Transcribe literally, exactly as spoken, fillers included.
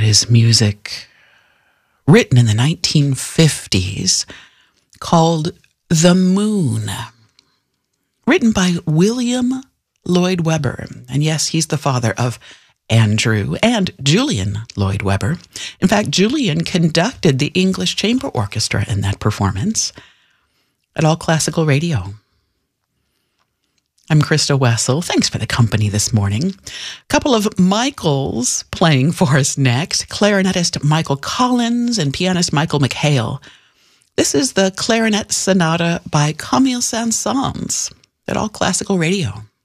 is music written in the nineteen fifties called The Moon, written by William Lloyd Webber. And yes, he's the father of Andrew and Julian Lloyd Webber. In fact, Julian conducted the English Chamber Orchestra in that performance at All Classical Radio. I'm Krista Wessel. Thanks for the company this morning. A couple of Michaels playing for us next. Clarinetist Michael Collins and pianist Michael McHale. This is the Clarinet Sonata by Camille Saint-Saëns at All Classical Radio.